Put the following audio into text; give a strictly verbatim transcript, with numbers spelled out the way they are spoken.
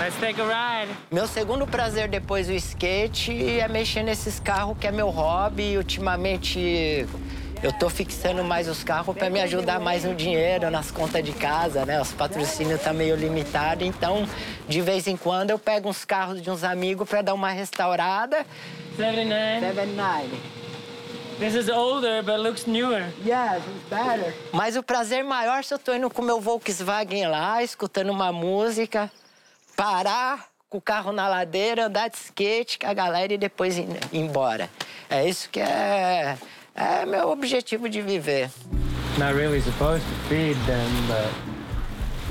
Let's take a ride. Meu segundo prazer depois do skate é mexer nesses carros, que é meu hobby. E ultimamente eu tô fixando mais os carros para me ajudar mais no dinheiro, nas contas de casa, né? Os patrocínios tá meio limitado, então de vez em quando eu pego uns carros de uns amigos para dar uma restaurada. seventy-nine. setenta e nove. This is older, but looks newer. Yes, it's better. Mas o prazer maior se eu tô indo com o meu Volkswagen lá, escutando uma música, parar com o carro na ladeira, andar de skate com a galera e depois ir embora. É isso que é, é meu objetivo de viver. Not really supposed to feed them, but